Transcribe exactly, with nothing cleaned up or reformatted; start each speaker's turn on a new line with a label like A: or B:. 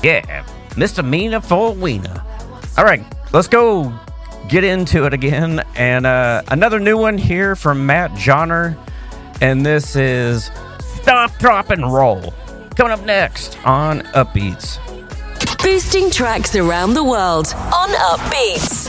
A: Yeah, misdemeanor for Wiener. All right, let's go get into it again. And uh, another new one here from Matt Johnner. And this is Stop, Drop, and Roll. Coming up next on Upbeats.
B: Boosting tracks around the world on Upbeats.